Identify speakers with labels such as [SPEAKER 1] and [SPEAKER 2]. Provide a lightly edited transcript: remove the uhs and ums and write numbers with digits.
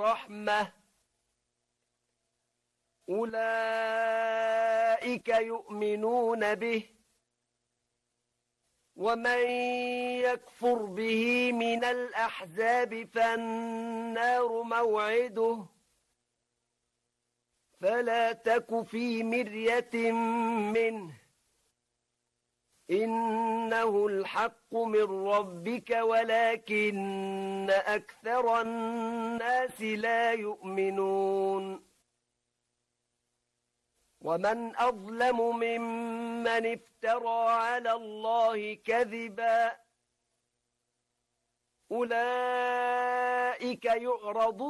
[SPEAKER 1] ورحمة أولئك يؤمنون به ومن يكفر به من الأحزاب فالنار موعده فلا تك في مرية منه إنه الحق من ربك ولكن أكثر الناس لا يؤمنون ومن أظلم ممن افترى على الله كذبا أولئك يعرضون